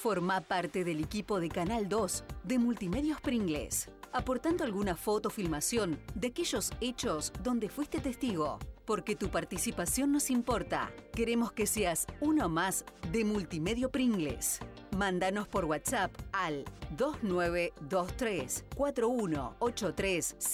Formá parte del equipo de Canal 2 de Multimedios Pringles, aportando alguna foto o filmación de aquellos hechos donde fuiste testigo. Porque tu participación nos importa. Queremos que seas uno más de Multimedio Pringles. Mándanos por WhatsApp al 2923 4183